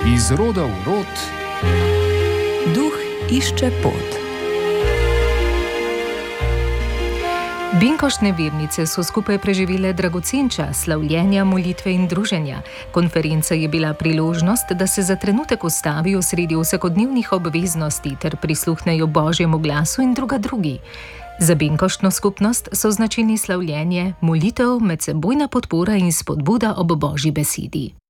Iz roda v rod. Duh išče pot. Binkoštne vernice so skupaj preživele dragocen čas slavljenja, molitve in druženja. Konferenca je bila priložnost, da se za trenutek ustavijo sredi vsakodnevnih obveznosti ter prisluhnejo Božjemu glasu in drugi. Za binkoštno skupnost so značilni slavljenje, molitev, medsebojna podpora in spodbuda ob Božji besedi.